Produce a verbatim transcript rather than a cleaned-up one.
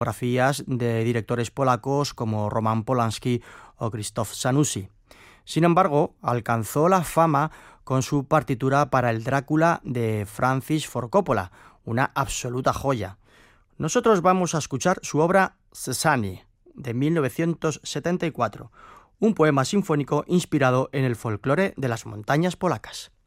biografías de directores polacos como Roman Polanski o Krzysztof Zanussi. Sin embargo, alcanzó la fama con su partitura para el Drácula de Francis Ford Coppola, una absoluta joya. Nosotros vamos a escuchar su obra Szany, de mil novecientos setenta y cuatro, un poema sinfónico inspirado en el folclore de las montañas polacas.